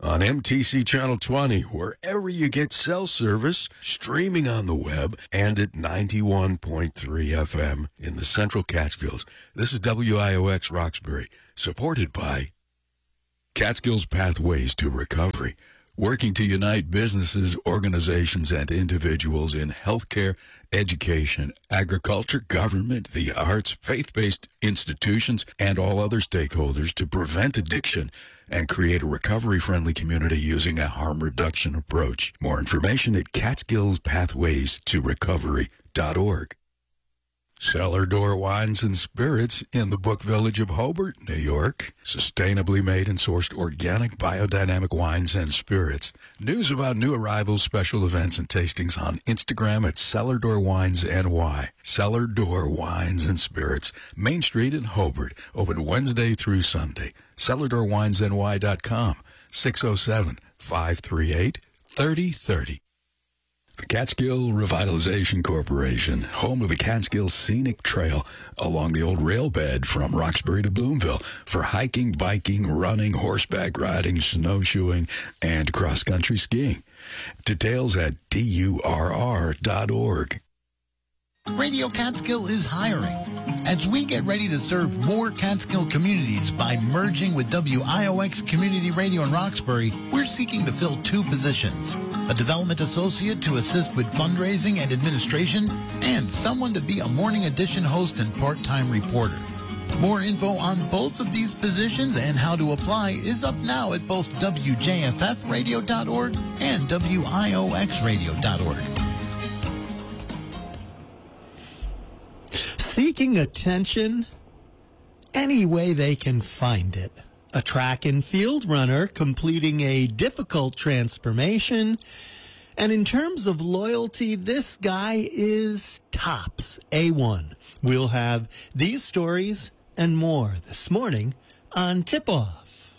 on MTC Channel 20, wherever you get cell service, streaming on the web, and at 91.3 FM in the Central Catskills. This is WIOX Roxbury, supported by Catskills Pathways to Recovery, working to unite businesses, organizations, and individuals in healthcare, education, agriculture, government, the arts, faith-based institutions, and all other stakeholders to prevent addiction and create a recovery-friendly community using a harm reduction approach. More information at catskillspathways-to-recovery.org. Cellar Door Wines and Spirits in the Book Village of Hobart, New York. Sustainably made and sourced organic biodynamic wines and spirits. News about new arrivals, special events, and tastings on Instagram at Cellar Door Wines NY. Cellar Door Wines and Spirits, Main Street in Hobart. Open Wednesday through Sunday. CellarDoorWinesNY.com. 607-538-3030. The Catskill Revitalization Corporation, home of the Catskill Scenic Trail along the old rail bed from Roxbury to Bloomville for hiking, biking, running, horseback riding, snowshoeing, and cross-country skiing. Details at DURR.org. Radio Catskill is hiring. As we get ready to serve more Catskill communities by merging with WIOX Community Radio in Roxbury, we're seeking to fill 2 positions. A development associate to assist with fundraising and administration, and someone to be a morning edition host and part-time reporter. More info on both of these positions and how to apply is up now at both WJFFradio.org and WIOXradio.org. Seeking attention any way they can find it. A track and field runner completing a difficult transformation. And in terms of loyalty, this guy is tops A1. We'll have these stories and more this morning on Tip Off.